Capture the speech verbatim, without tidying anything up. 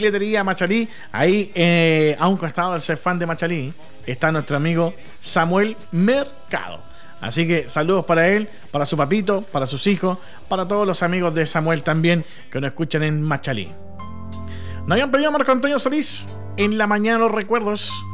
Bicicletería Machalí. Ahí, eh, a un costado del ser fan de Machalí, está nuestro amigo Samuel Mercado. Así que saludos para él, para su papito, para sus hijos, para todos los amigos de Samuel también que nos escuchan en Machalí. Nos habían pedido a Marco Antonio Solís en la mañana los recuerdos.